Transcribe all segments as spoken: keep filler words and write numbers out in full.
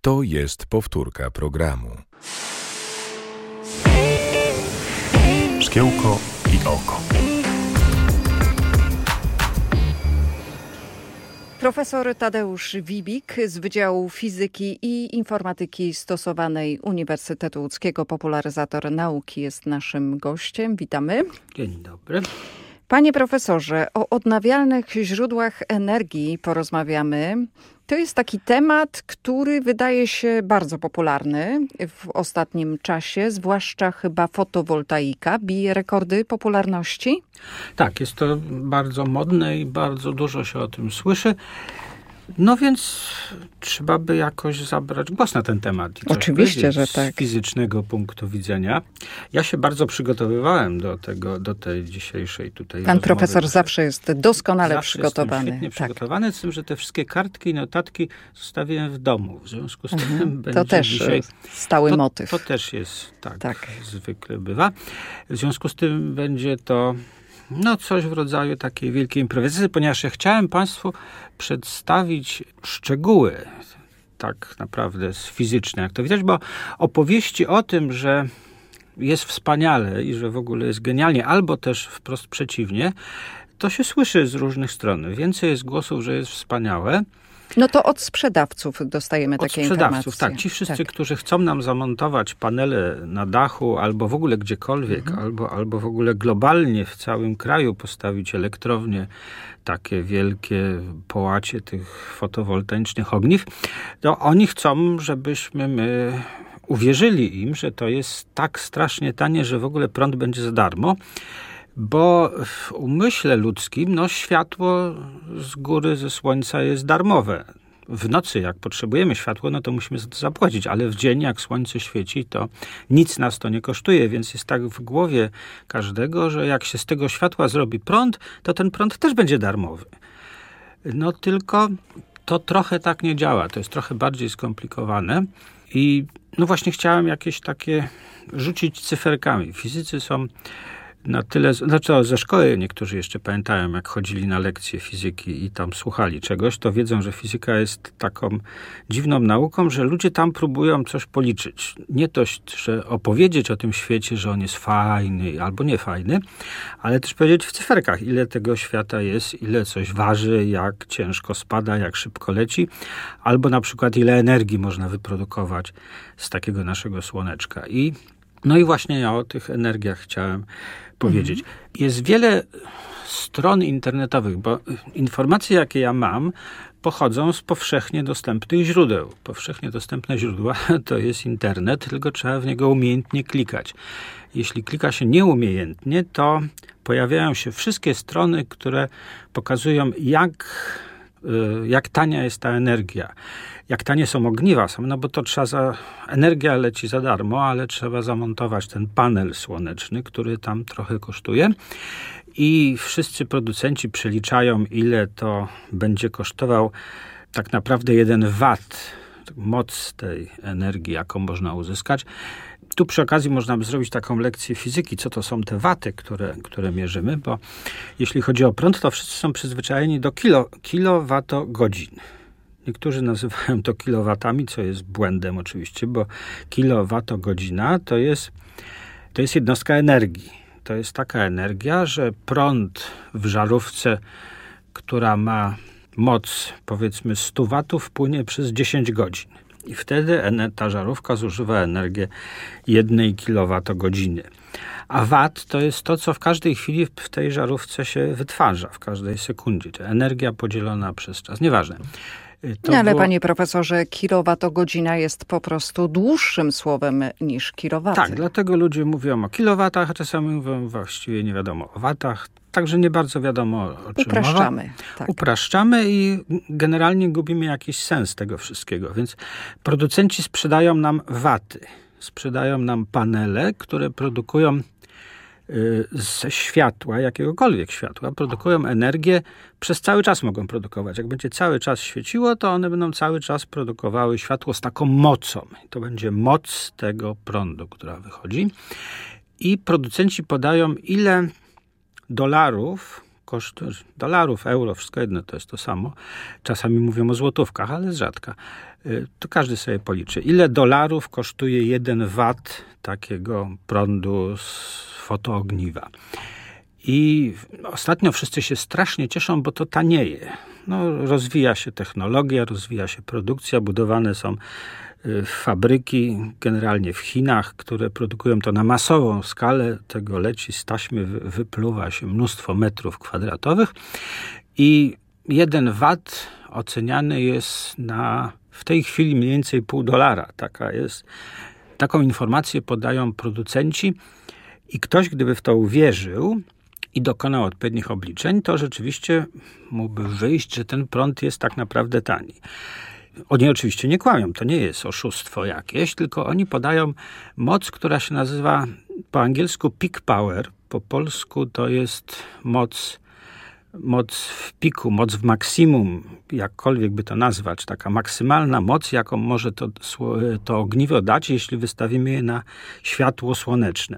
To jest powtórka programu. Szkiełko i oko. Profesor Tadeusz Wibik z Wydziału Fizyki i Informatyki Stosowanej Uniwersytetu Łódzkiego, popularyzator nauki, jest naszym gościem. Witamy. Dzień dobry. Panie profesorze, o odnawialnych źródłach energii porozmawiamy. To jest taki temat, który wydaje się bardzo popularny w ostatnim czasie, zwłaszcza chyba fotowoltaika bije rekordy popularności. Tak, jest to bardzo modne i bardzo dużo się o tym słyszy. No więc trzeba by jakoś zabrać głos na ten temat. I coś Oczywiście, że tak. Z fizycznego punktu widzenia. Ja się bardzo przygotowywałem do tego, do tej dzisiejszej tutaj Pan rozmowy. profesor zawsze jest doskonale zawsze przygotowany. Świetnie tak. przygotowany, z tym, że te wszystkie kartki i notatki zostawiłem w domu. W związku z tym Mhm. będzie To też dzisiaj... stały to, motyw. To też jest, tak, Tak. zwykle bywa. W związku z tym będzie to no coś w rodzaju takiej wielkiej improwizacji, ponieważ ja chciałem Państwu przedstawić szczegóły tak naprawdę fizyczne, jak to widać, bo opowieści o tym, że jest wspaniale i że w ogóle jest genialnie, albo też wprost przeciwnie, to się słyszy z różnych stron. Więcej jest głosów, że jest wspaniałe. No to od sprzedawców dostajemy Od takie sprzedawców, informacje. tak. Ci wszyscy, tak. którzy chcą nam zamontować panele na dachu albo w ogóle gdziekolwiek, mhm. albo, albo w ogóle globalnie w całym kraju postawić elektrownie, takie wielkie połacie tych fotowoltaicznych ogniw, to oni chcą, żebyśmy my uwierzyli im, że to jest tak strasznie tanie, że w ogóle prąd będzie za darmo. Bo w umyśle ludzkim no, światło z góry, ze słońca jest darmowe. W nocy, jak potrzebujemy światła, no to musimy za to zapłacić, ale w dzień, jak słońce świeci, to nic nas to nie kosztuje, więc jest tak w głowie każdego, że jak się z tego światła zrobi prąd, to ten prąd też będzie darmowy. No tylko to trochę tak nie działa, to jest trochę bardziej skomplikowane i no właśnie chciałem jakieś takie rzucić cyferkami. Fizycy są na tyle, znaczy ze szkoły niektórzy jeszcze pamiętają, jak chodzili na lekcje fizyki i tam słuchali czegoś, to wiedzą, że fizyka jest taką dziwną nauką, że ludzie tam próbują coś policzyć. Nie dość, że opowiedzieć o tym świecie, że on jest fajny albo niefajny, ale też powiedzieć w cyferkach, ile tego świata jest, ile coś waży, jak ciężko spada, jak szybko leci, albo na przykład ile energii można wyprodukować z takiego naszego słoneczka. I no i właśnie ja o tych energiach chciałem powiedzieć. Mhm. Jest wiele stron internetowych, bo informacje, jakie ja mam, pochodzą z powszechnie dostępnych źródeł. Powszechnie dostępne źródła to jest internet, tylko trzeba w niego umiejętnie klikać. Jeśli klika się nieumiejętnie, to pojawiają się wszystkie strony, które pokazują, jak, jak tania jest ta energia. Jak tanie są ogniwa, no bo to trzeba za... Energia leci za darmo, ale trzeba zamontować ten panel słoneczny, który tam trochę kosztuje. I wszyscy producenci przeliczają, ile to będzie kosztował tak naprawdę jeden wat, moc tej energii, jaką można uzyskać. Tu przy okazji można by zrobić taką lekcję fizyki, co to są te waty, które, które mierzymy, bo jeśli chodzi o prąd, to wszyscy są przyzwyczajeni do kilo, kilowatogodzin. Niektórzy nazywają to kilowatami, co jest błędem oczywiście, bo kilowatogodzina to jest, to jest jednostka energii. To jest taka energia, że prąd w żarówce, która ma moc powiedzmy sto watów, płynie przez dziesięć godzin. I wtedy ta żarówka zużywa energię jednej kilowatogodziny. A wat to jest to, co w każdej chwili w tej żarówce się wytwarza, w każdej sekundzie. To energia podzielona przez czas. Nieważne. To no ale było... panie profesorze, kilowatogodzina jest po prostu dłuższym słowem niż kilowaty. Tak, dlatego ludzie mówią o kilowatach, a czasami mówią właściwie nie wiadomo o watach. Także nie bardzo wiadomo, o czym Upraszczamy. mowa. Tak. Upraszczamy i generalnie gubimy jakiś sens tego wszystkiego. Więc producenci sprzedają nam waty. Sprzedają nam panele, które produkują ze światła, jakiegokolwiek światła, produkują energię, przez cały czas mogą produkować. Jak będzie cały czas świeciło, to one będą cały czas produkowały światło z taką mocą. To będzie moc tego prądu, która wychodzi. I producenci podają, ile dolarów kosztuje, dolarów, euro, wszystko jedno, to jest to samo. Czasami mówią o złotówkach, ale z rzadka. To każdy sobie policzy. Ile dolarów kosztuje jeden wat takiego prądu z fotoogniwa? I ostatnio wszyscy się strasznie cieszą, bo to tanieje. No, rozwija się technologia, rozwija się produkcja, budowane są fabryki, generalnie w Chinach, które produkują to na masową skalę. Tego leci z taśmy, wypluwa się mnóstwo metrów kwadratowych i jeden wat oceniany jest na w tej chwili mniej więcej pół dolara. Taka jest, taką informację podają producenci i ktoś, gdyby w to uwierzył i dokonał odpowiednich obliczeń, to rzeczywiście mógłby wyjść, że ten prąd jest tak naprawdę tani. Oni oczywiście nie kłamią, to nie jest oszustwo jakieś, tylko oni podają moc, która się nazywa po angielsku peak power, po polsku to jest moc, moc w piku, moc w maksimum, jakkolwiek by to nazwać, taka maksymalna moc, jaką może to, to ogniwo dać, jeśli wystawimy je na światło słoneczne.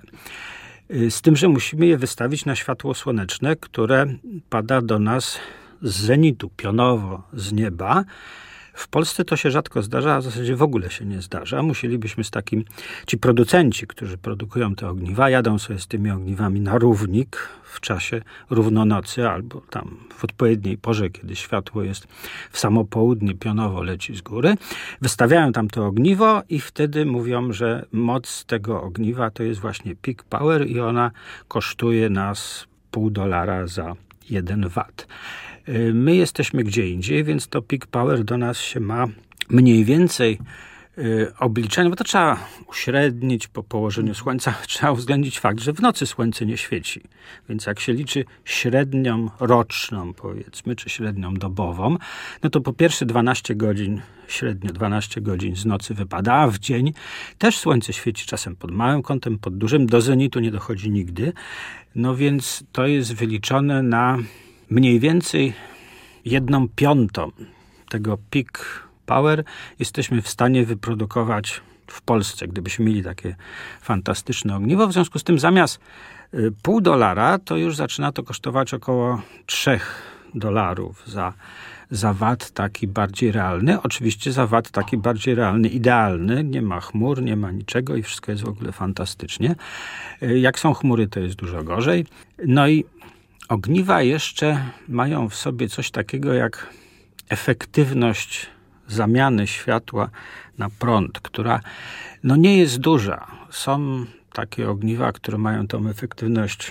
Z tym, że musimy je wystawić na światło słoneczne, które pada do nas z zenitu, pionowo z nieba. W Polsce to się rzadko zdarza, a w zasadzie w ogóle się nie zdarza. Musielibyśmy z takim... Ci producenci, którzy produkują te ogniwa, jadą sobie z tymi ogniwami na równik w czasie równonocy albo tam w odpowiedniej porze, kiedy światło jest w samo południe, pionowo leci z góry. Wystawiają tam to ogniwo i wtedy mówią, że moc tego ogniwa to jest właśnie peak power i ona kosztuje nas pół dolara za jeden wat. My jesteśmy gdzie indziej, więc to peak power do nas się ma mniej więcej y, obliczenia, bo to trzeba uśrednić po położeniu słońca. Trzeba uwzględnić fakt, że w nocy słońce nie świeci. Więc jak się liczy średnią roczną, powiedzmy, czy średnią dobową, no to po pierwsze dwanaście godzin, średnio dwanaście godzin z nocy wypada, a w dzień też słońce świeci czasem pod małym kątem, pod dużym. Do zenitu nie dochodzi nigdy. No więc to jest wyliczone na mniej więcej jedną piątą tego peak power jesteśmy w stanie wyprodukować w Polsce, gdybyśmy mieli takie fantastyczne ogniwo. W związku z tym zamiast pół dolara to już zaczyna to kosztować około trzech dolarów za, za wat taki bardziej realny. Oczywiście za wat taki bardziej realny, idealny. Nie ma chmur, nie ma niczego i wszystko jest w ogóle fantastycznie. Jak są chmury, to jest dużo gorzej. No i ogniwa jeszcze mają w sobie coś takiego jak efektywność zamiany światła na prąd, która no nie jest duża. Są takie ogniwa, które mają tą efektywność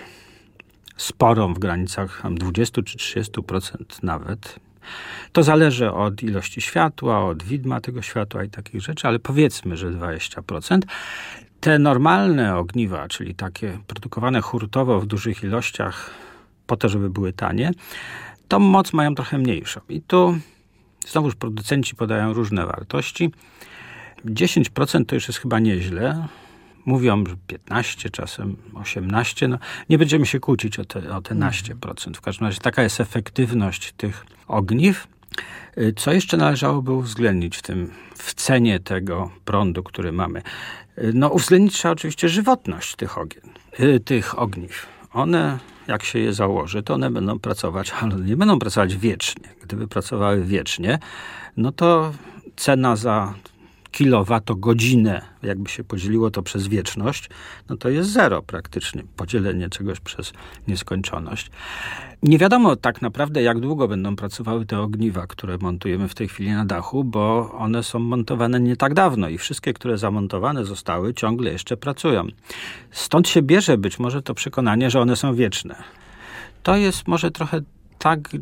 sporą w granicach dwadzieścia czy trzydzieści procent nawet. To zależy od ilości światła, od widma tego światła i takich rzeczy, ale powiedzmy, że dwadzieścia procent. Te normalne ogniwa, czyli takie produkowane hurtowo w dużych ilościach, po to, żeby były tanie, tą moc mają trochę mniejszą. I tu znowuż producenci podają różne wartości. dziesięć procent to już jest chyba nieźle. Mówią, że piętnaście, czasem osiemnaście. No, nie będziemy się kłócić o te, o te naście procent. W każdym razie taka jest efektywność tych ogniw. Co jeszcze należałoby uwzględnić w tym, w cenie tego prądu, który mamy? No, uwzględnić trzeba oczywiście żywotność tych, ogien, tych ogniw. One, jak się je założy, to one będą pracować, ale nie będą pracować wiecznie. Gdyby pracowały wiecznie, no to cena za kilowatogodzinę, jakby się podzieliło to przez wieczność, no to jest zero praktycznie, podzielenie czegoś przez nieskończoność. Nie wiadomo tak naprawdę, jak długo będą pracowały te ogniwa, które montujemy w tej chwili na dachu, bo one są montowane nie tak dawno i wszystkie, które zamontowane zostały, ciągle jeszcze pracują. Stąd się bierze być może to przekonanie, że one są wieczne. To jest może trochę tak